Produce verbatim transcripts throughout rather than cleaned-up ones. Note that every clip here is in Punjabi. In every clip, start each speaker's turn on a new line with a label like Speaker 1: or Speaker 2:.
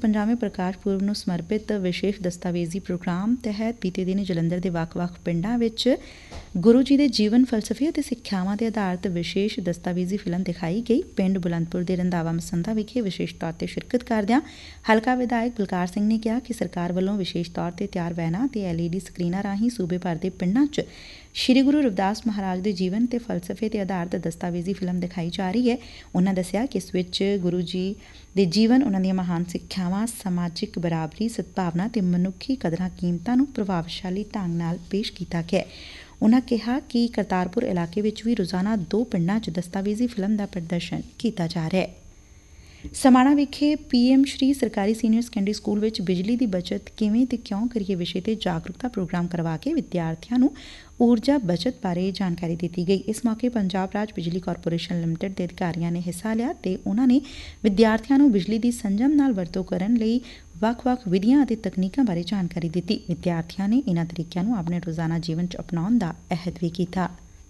Speaker 1: ਪੰਜਾਵੇਂ ਪ੍ਰਕਾਸ਼ ਪੁਰਬ ਨੂੰ ਸਮਰਪਿਤ ਵਿਸ਼ੇਸ਼ ਦਸਤਾਵੇਜ਼ੀ ਪ੍ਰੋਗਰਾਮ ਤਹਿਤ ਬੀਤੇ ਦਿਨ ਜਲੰਧਰ ਦੇ ਵੱਖ-ਵੱਖ ਪਿੰਡਾਂ ਵਿੱਚ ਗੁਰੂ ਜੀ ਦੇ ਜੀਵਨ ਫਲਸਫੇ ਅਤੇ ਸਿੱਖਿਆਵਾਂ ਤੇ ਆਧਾਰਿਤ ਵਿਸ਼ੇਸ਼ ਦਸਤਾਵੇਜ਼ੀ ਫਿਲਮ ਦਿਖਾਈ ਗਈ। ਪਿੰਡ ਬੁਲੰਦਪੁਰ ਦੇ ਰੰਧਾਵਾ ਮਸੰਦਾ ਵਿਖੇ ਵਿਸ਼ੇਸ਼ ਤੌਰ ਤੇ ਸ਼ਿਰਕਤ ਕਰਦਿਆਂ ਹਲਕਾ ਵਿਧਾਇਕ ਬਲਕਾਰ ਸਿੰਘ ਨੇ ਕਿਹਾ ਕਿ ਸਰਕਾਰ ਵੱਲੋਂ ਵਿਸ਼ੇਸ਼ ਤੌਰ ਤੇ ਤਿਆਰ ਵੈਨਾਂ ਤੇ ਐਲ ਈ ਡੀ ਸਕਰੀਨਾਂ ਰਾਹੀਂ ਸੂਬੇ ਭਰ ਦੇ ਪਿੰਡਾਂ 'ਚ ਸ਼੍ਰੀ ਗੁਰੂ ਰਵਿਦਾਸ ਮਹਾਰਾਜ ਦੇ ਜੀਵਨ ਤੇ ਫਲਸਫੇ ਤੇ ਆਧਾਰਿਤ ਦਸਤਾਵੇਜ਼ੀ ਫਿਲਮ ਦਿਖਾਈ ਜਾ ਰਹੀ ਹੈ। ਉਨ੍ਹਾਂ ਦੱਸਿਆ ਕਿ ਇਸ ਵਿੱਚ ਗੁਰੂ ਜੀ ਦੇ ਜੀਵਨ, ਉਨ੍ਹਾਂ ਦੀਆਂ ਮਹਾਨ ਸਿੱਖਿਆਵਾਂ, ਸਮਾਜਿਕ ਬਰਾਬਰੀ, ਸਦਭਾਵਨਾ ਤੇ ਮਨੁੱਖੀ ਕਦਰਾਂ ਕੀਮਤਾਂ ਨੂੰ ਪ੍ਰਭਾਵਸ਼ਾਲੀ ਢੰਗ ਨਾਲ ਪੇਸ਼ ਕੀਤਾ ਗਿਆ ਹੈ। ਉਨ੍ਹਾਂ ਕਿਹਾ ਕਿ ਕਰਤਾਰਪੁਰ ਇਲਾਕੇ ਵਿੱਚ ਵੀ ਰੋਜ਼ਾਨਾ ਦੋ ਪਿੰਡਾਂ 'ਚ ਦਸਤਾਵੇਜ਼ੀ ਫਿਲਮ ਦਾ ਪ੍ਰਦਰਸ਼ਨ ਕੀਤਾ ਜਾ ਰਿਹਾ ਹੈ। ਸਮਾਣਾ ਵਿਖੇ ਪੀ ਐਮ ਸ਼੍ਰੀ ਸਰਕਾਰੀ ਸੀਨੀਅਰ ਸੈਕੰਡਰੀ ਸਕੂਲ ਵਿੱਚ ਬਿਜਲੀ ਦੀ ਬੱਚਤ ਕਿਵੇਂ ਤੇ ਕਿਉਂ ਕਰੀਏ ਵਿਸ਼ੇ ਤੇ ਜਾਗਰੂਕਤਾ ਪ੍ਰੋਗਰਾਮ ਕਰਵਾ ਕੇ ਵਿਦਿਆਰਥੀਆਂ ਨੂੰ ਊਰਜਾ ਬੱਚਤ ਬਾਰੇ ਜਾਣਕਾਰੀ ਦਿੱਤੀ ਗਈ। ਇਸ ਮੌਕੇ ਪੰਜਾਬ ਰਾਜ ਬਿਜਲੀ ਕਾਰਪੋਰੇਸ਼ਨ ਲਿਮਟਿਡ ਦੇ ਅਧਿਕਾਰੀਆਂ ਨੇ ਹਿੱਸਾ ਲਿਆ ਤੇ ਉਨ੍ਹਾਂ ਨੇ ਵਿਦਿਆਰਥੀਆਂ ਨੂੰ ਬਿਜਲੀ ਦੀ ਸੰਜਮ ਨਾਲ ਵਰਤੋਂ ਕਰਨ ਲਈ ਵੱਖ-ਵੱਖ ਵਿਧੀਆਂ ਅਤੇ ਤਕਨੀਕਾਂ ਬਾਰੇ ਜਾਣਕਾਰੀ ਦਿੱਤੀ। ਵਿਦਿਆਰਥੀਆਂ ਨੇ ਇਨ੍ਹਾਂ ਤਰੀਕਿਆਂ ਨੂੰ ਆਪਣੇ ਰੋਜ਼ਾਨਾ ਜੀਵਨ 'ਚ ਅਪਣਾਉਣ ਦਾ ਅਹਿਦ ਵੀ ਕੀਤਾ।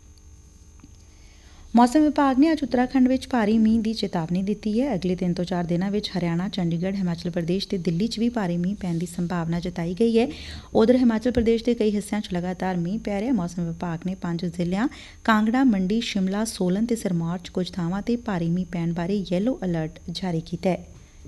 Speaker 1: ਮੌਸਮ ਵਿਭਾਗ ਨੇ ਅੱਜ ਉੱਤਰਾਖੰਡ ਵਿੱਚ ਭਾਰੀ ਮੀਂਹ ਦੀ ਚੇਤਾਵਨੀ ਦਿੱਤੀ ਹੈ। ਅਗਲੇ ਤਿੰਨ ਤੋਂ ਚਾਰ ਦਿਨਾਂ ਵਿੱਚ ਹਰਿਆਣਾ, ਚੰਡੀਗੜ੍ਹ, ਹਿਮਾਚਲ ਪ੍ਰਦੇਸ਼ ਤੇ ਦਿੱਲੀ 'ਚ ਵੀ ਭਾਰੀ ਮੀਂਹ ਪੈਣ ਦੀ ਸੰਭਾਵਨਾ ਜਤਾਈ ਗਈ ਹੈ। ਉਧਰ ਹਿਮਾਚਲ ਪ੍ਰਦੇਸ਼ ਦੇ ਕਈ ਹਿੱਸਿਆਂ 'ਚ ਲਗਾਤਾਰ ਮੀਂਹ ਪੈ ਰਿਹਾ। ਮੌਸਮ ਵਿਭਾਗ ਨੇ ਪੰਜ ਜ਼ਿਲ੍ਹਿਆਂ ਕਾਂਗੜਾ, ਮੰਡੀ, ਸ਼ਿਮਲਾ, ਸੋਲਨ ਤੇ ਸਿਰਮੌਰ 'ਚ ਕੁਝ ਥਾਵਾਂ ਤੇ ਭਾਰੀ ਮੀਂਹ ਪੈਣ ਬਾਰੇ ਯੈਲੋ ਅਲਰਟ ਜਾਰੀ ਕੀਤਾ ਹੈ।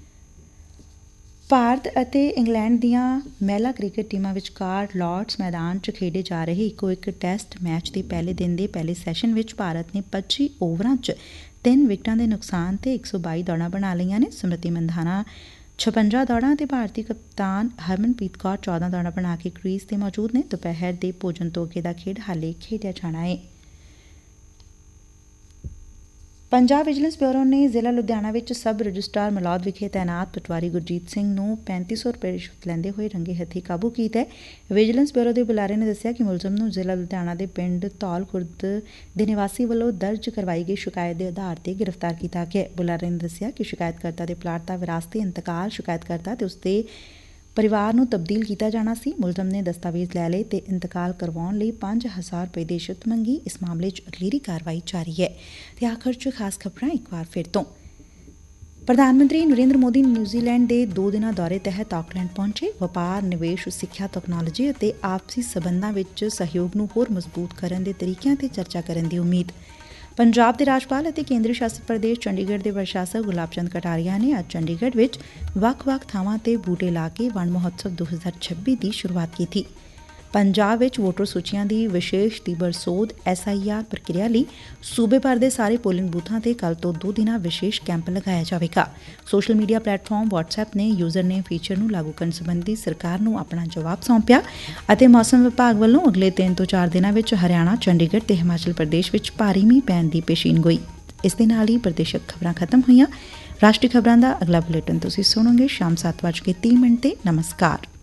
Speaker 1: ਭਾਰਤ ਅਤੇ ਇੰਗਲੈਂਡ ਦੀਆਂ ਮਹਿਲਾ ਕ੍ਰਿਕਟ ਟੀਮਾਂ ਵਿਚਕਾਰ ਲਾਰਡਸ ਮੈਦਾਨ 'ਚ ਖੇਡੇ ਜਾ ਰਹੇ ਇੱਕੋ ਇੱਕ ਟੈਸਟ ਮੈਚ ਦੇ ਪਹਿਲੇ ਦਿਨ ਦੇ ਪਹਿਲੇ ਸੈਸ਼ਨ ਵਿੱਚ ਭਾਰਤ ਨੇ ਪੱਚੀ ਓਵਰਾਂ 'ਚ ਤਿੰਨ ਵਿਕਟਾਂ ਦੇ ਨੁਕਸਾਨ ਤੇ ਇੱਕ ਸੌ ਬਾਈ ਦੌੜਾਂ ਬਣਾ ਲਈਆਂ ਨੇ। ਸਮ੍ਰਿਤੀ ਮੰਧਾਨਾ ਛਪੰਜਾ ਦੌੜਾਂ ਤੇ ਭਾਰਤੀ ਕਪਤਾਨ ਹਰਮਨਪ੍ਰੀਤ ਕੌਰ ਚੌਦਾਂ ਦੌੜਾਂ ਬਣਾ ਕੇ ਕ੍ਰੀਜ਼ ਤੇ ਮੌਜੂਦ ਨੇ। ਦੁਪਹਿਰ ਦੇ ਭੋਜਨ ਤੋਂ ਅੱਗੇ ਦਾ ਖੇਡ ਹਾਲੇ ਖੇਡਿਆ ਜਾਣਾ ਏ। ਪੰਜਾਬ ਵਿਜੀਲੈਂਸ ਬਿਊਰੋ ਨੇ ਜ਼ਿਲ੍ਹਾ ਲੁਧਿਆਣਾ ਵਿੱਚ ਸਬ ਰਜਿਸਟਰਾਰ ਮਲੌਦ ਵਿਖੇ ਤਾਇਨਾਤ ਪਟਵਾਰੀ ਗੁਰਜੀਤ ਸਿੰਘ ਨੂੰ ਪੈਂਤੀ ਸੌ ਰੁਪਏ ਰਿਸ਼ਵਤ ਲੈਂਦੇ ਹੋਏ ਰੰਗੇ ਹੱਥੀਂ ਕਾਬੂ ਕੀਤਾ ਹੈ। ਵਿਜੀਲੈਂਸ ਬਿਊਰੋ ਦੇ ਬੁਲਾਰੇ ਨੇ ਦੱਸਿਆ ਕਿ ਮੁਲਜ਼ਮ ਨੂੰ ਜ਼ਿਲ੍ਹਾ ਲੁਧਿਆਣਾ ਦੇ ਪਿੰਡ ਧੌਲ ਖੁਰਦ ਦੇ ਨਿਵਾਸੀ ਵੱਲੋਂ ਦਰਜ ਕਰਵਾਈ ਗਈ ਸ਼ਿਕਾਇਤ ਦੇ ਆਧਾਰ ਤੇ ਗ੍ਰਿਫਤਾਰ ਕੀਤਾ ਗਿਆ। ਬੁਲਾਰੇ ਨੇ ਦੱਸਿਆ ਕਿ ਸ਼ਿਕਾਇਤਕਰਤਾ ਦੇ ਪਲਾਟ ਦਾ ਵਿਰਾਸਤੀ ਇੰਤਕਾਲ ਸ਼ਿਕਾਇਤਕਰਤਾ ਤੇ ਉਸਦੇ ਪਰਿਵਾਰ ਨੂੰ ਤਬਦੀਲ ਕੀਤਾ ਜਾਣਾ ਸੀ। ਮੁਲਜ਼ਮ ਨੇ ਦਸਤਾਵੇਜ਼ ਲੈ ਲਏ ਤੇ ਇੰਤਕਾਲ ਕਰਵਾਉਣ ਲਈ ਪੰਜ ਹਜ਼ਾਰ ਰੁਪਏ ਦੀ ਰਿਸ਼ਵਤ ਮੰਗੀ। ਇਸ ਮਾਮਲੇ 'ਚ ਅਗਲੇਰੀ ਕਾਰਵਾਈ ਜਾਰੀ ਹੈ। ਤੇ ਆਖਰ 'ਚ ਖਾਸ ਖਬਰਾਂ ਇੱਕ ਵਾਰ ਫਿਰ ਤੋਂ। ਪ੍ਰਧਾਨ ਮੰਤਰੀ ਨਰਿੰਦਰ ਮੋਦੀ ਨਿਊਜ਼ੀਲੈਂਡ ਦੇ ਦੋ ਦਿਨਾਂ ਦੌਰੇ ਤਹਿਤ ਆਕਲੈਂਡ ਪਹੁੰਚੇ। ਵਪਾਰ, ਨਿਵੇਸ਼, ਸਿੱਖਿਆ, ਤਕਨਾਲੋਜੀ ਅਤੇ ਆਪਸੀ ਸਬੰਧਾਂ ਵਿੱਚ ਸਹਿਯੋਗ ਨੂੰ ਹੋਰ ਮਜ਼ਬੂਤ ਕਰਨ ਦੇ ਤਰੀਕਿਆਂ ਤੇ ਚਰਚਾ ਕਰਨ ਦੀ ਉਮੀਦ। ਪੰਜਾਬ ਦੇ ਰਾਜਪਾਲ ਅਤੇ ਕੇਂਦਰੀ ਸ਼ਾਸਤ ਪ੍ਰਦੇਸ਼ ਚੰਡੀਗੜ੍ਹ ਦੇ ਪ੍ਰਸ਼ਾਸਕ ਗੁਲਾਬ ਚੰਦ ਕਟਾਰੀਆ ਨੇ ਅੱਜ ਚੰਡੀਗੜ੍ਹ ਵਿੱਚ ਵੱਖ-ਵੱਖ ਥਾਵਾਂ ਤੇ ਬੂਟੇ ਲਾ ਕੇ ਵਣ ਮਹੋਤਸਵ ਦੋ ਹਜ਼ਾਰ ਛੱਬੀ ਦੀ ਸ਼ੁਰੂਆਤ ਕੀਤੀ। ਪੰਜਾਬ ਵਿੱਚ ਵੋਟਰ ਸੂਚੀਆਂ ਦੀ ਵਿਸ਼ੇਸ਼ ਤੀਬਰ ਸੋਧ ਐਸ ਆਈ ਆਰ ਪ੍ਰਕਿਰਿਆ ਲਈ ਸੂਬੇ ਭਰ ਦੇ ਸਾਰੇ ਪੋਲਿੰਗ ਬੂਥਾਂ ਤੇ ਕੱਲ੍ਹ ਤੋਂ ਦੋ ਦਿਨਾਂ ਵਿਸ਼ੇਸ਼ ਕੈਂਪ ਲਗਾਇਆ ਜਾਵੇਗਾ। ਸੋਸ਼ਲ ਮੀਡੀਆ ਪਲੇਟਫਾਰਮ ਵਟਸਐਪ ਨੇ ਯੂਜ਼ਰ ਨੇਮ ਫੀਚਰ ਨੂੰ ਲਾਗੂ ਕਰਨ ਸੰਬੰਧੀ ਸਰਕਾਰ ਨੂੰ ਆਪਣਾ ਜਵਾਬ ਸੌਂਪਿਆ ਅਤੇ ਮੌਸਮ ਵਿਭਾਗ ਵੱਲੋਂ ਅਗਲੇ ਤਿੰਨ ਤੋਂ ਚਾਰ ਦਿਨਾਂ ਵਿੱਚ ਹਰਿਆਣਾ, ਚੰਡੀਗੜ੍ਹ ਤੇ ਹਿਮਾਚਲ ਪ੍ਰਦੇਸ਼ ਵਿੱਚ ਭਾਰੀ ਮੀਂਹ ਪੈਣ ਦੀ ਪੇਸ਼ੀਨਗੋਈ। ਇਸ ਦੇ ਨਾਲ ਹੀ ਪ੍ਰਦੇਸ਼ਕ ਖਬਰਾਂ ਖਤਮ ਹੋਈਆਂ। ਰਾਸ਼ਟਰੀ ਖਬਰਾਂ ਦਾ ਅਗਲਾ ਬੁਲੇਟਿਨ ਤੁਸੀਂ ਸੁਣੋਗੇ ਸ਼ਾਮ ਸੱਤ ਵੱਜ ਕੇ ਤੀਹ ਮਿੰਟ ਤੇ। ਨਮਸਕਾਰ।